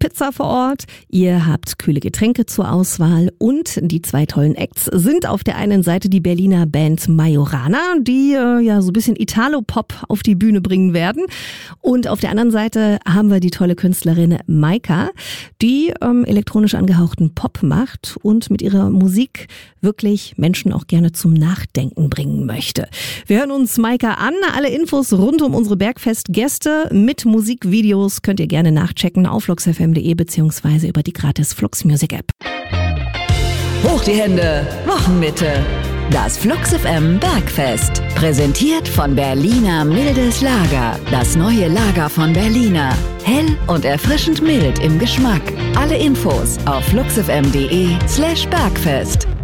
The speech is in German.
Pizza vor Ort, ihr habt kühle Getränke zur Auswahl und die 2 tollen Acts sind auf der einen Seite die Berliner Band Majorana, die ja so ein bisschen Italo-Pop auf die Bühne bringen werden. Und auf der anderen Seite haben wir die tolle Künstlerin Maika, die elektronisch angehauchten Pop macht und mit ihrer Musik wirklich Menschen auch gerne zum Nachdenken bringen möchte. Wir hören uns Maika an. Alle Infos rund um unsere Bergfest-Gäste mit Musikvideos könnt ihr gerne nachchecken auf fluxfm.de bzw. über die gratis Flux Music App. Hoch die Hände, Wochenmitte. Das Flux FM Bergfest. Präsentiert von Berliner Mildes Lager. Das neue Lager von Berliner. Hell und erfrischend mild im Geschmack. Alle Infos auf fluxfm.de/Bergfest.